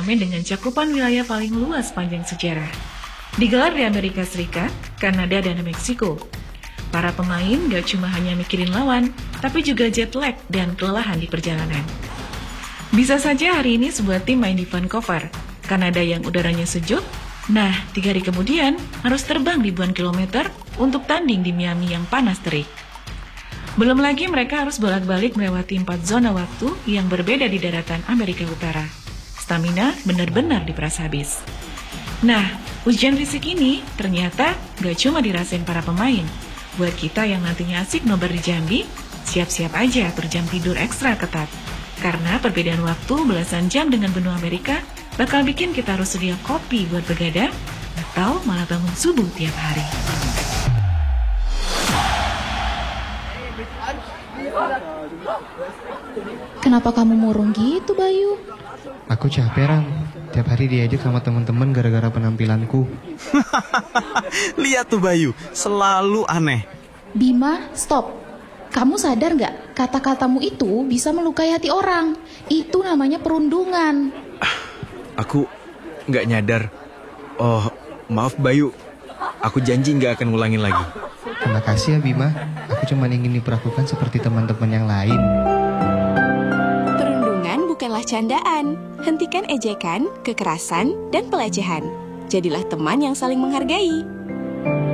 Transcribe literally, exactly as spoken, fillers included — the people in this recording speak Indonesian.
turnamen dengan cakupan wilayah paling luas sepanjang sejarah. Digelar di Amerika Serikat, Kanada, dan Meksiko. Para pemain gak cuma hanya mikirin lawan, tapi juga jet lag dan kelelahan di perjalanan. Bisa saja hari ini sebuah tim main di Vancouver, Kanada yang udaranya sejuk. Nah, tiga hari kemudian harus terbang ribuan kilometer untuk tanding di Miami yang panas terik. Belum lagi mereka harus bolak-balik melewati empat zona waktu yang berbeda di daratan Amerika Utara. Stamina benar-benar diperas habis. Nah, ujian fisik ini ternyata gak cuma dirasain para pemain. Buat kita yang nantinya asik nobar di Jambi, siap-siap aja berjam tidur ekstra ketat. Karena perbedaan waktu belasan jam dengan benua Amerika bakal bikin kita harus sedia kopi buat begadang atau malah bangun subuh tiap hari. Kenapa kamu murung gitu, Bayu? Aku capek, Ran. Tiap hari diajak sama teman-teman gara-gara penampilanku. Lihat tuh Bayu, selalu aneh. Bima, stop. Kamu sadar nggak? Kata-katamu itu bisa melukai hati orang. Itu namanya perundungan. Aku nggak nyadar. Oh, maaf Bayu. Aku janji nggak akan ngulangin lagi. Terima kasih ya Bima. Aku cuma ingin diperlakukan seperti teman-teman yang lain. Perundungan bukanlah candaan. Hentikan ejekan, kekerasan, dan pelecehan. Jadilah teman yang saling menghargai.